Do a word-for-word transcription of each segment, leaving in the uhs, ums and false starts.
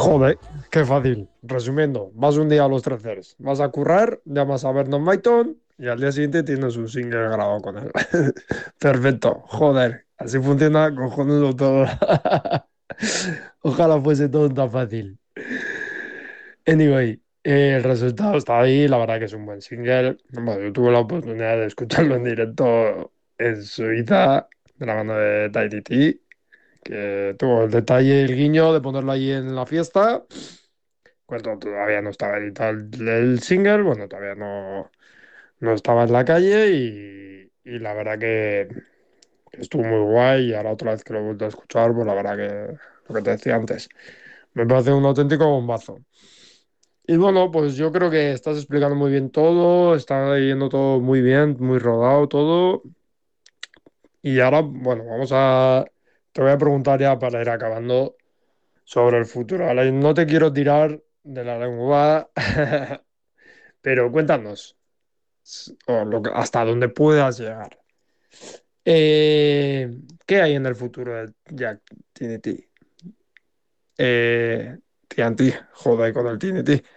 Joder, qué fácil. Resumiendo, vas un día a los Treceres, vas a currar, llamas a Vernon Maitón y al día siguiente tienes un single grabado con él. Perfecto, joder, así funciona cojonudo todo. Ojalá fuese todo tan fácil. Anyway, eh, el resultado está ahí, la verdad que es un buen single. Bueno, yo tuve la oportunidad de escucharlo en directo en Suiza, de la mano de Tiny T, que tuvo el detalle y el guiño de ponerlo ahí en la fiesta. Cuando todavía no estaba editado el, el single, bueno, todavía no, no estaba en la calle y, y la verdad que estuvo muy guay y ahora otra vez que lo he vuelto a escuchar, pues la verdad que lo que te decía antes, me parece un auténtico bombazo. Y bueno, pues yo creo que estás explicando muy bien todo, está yendo todo muy bien, muy rodado todo. Y ahora, bueno, vamos a... Te voy a preguntar ya para ir acabando sobre el futuro. ¿Vale? No te quiero tirar de la lengua, pero cuéntanos o lo que- hasta dónde puedas llegar. Eh, ¿qué hay en el futuro de Jack T N T? Eh, T N T, joder con el T N T.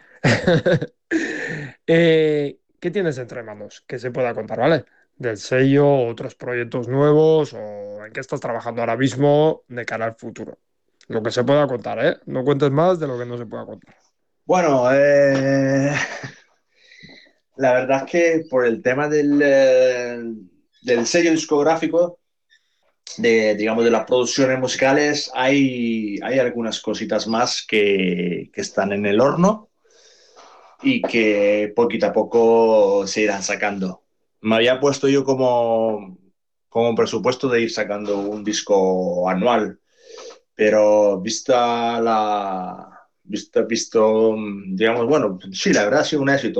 Eh, ¿qué tienes entre manos que se pueda contar, ¿vale? Del sello, otros proyectos nuevos o en qué estás trabajando ahora mismo de cara al futuro. Lo que se pueda contar, ¿eh? No cuentes más de lo que no se pueda contar. Bueno, eh, la verdad es que por el tema del, eh, del sello discográfico, de, digamos, de las producciones musicales, hay, hay algunas cositas más que, que están en el horno y que poquito a poco se irán sacando. Me había puesto yo como, como presupuesto de ir sacando un disco anual, pero vista la... Visto, visto, digamos, bueno, sí, la verdad ha sido un éxito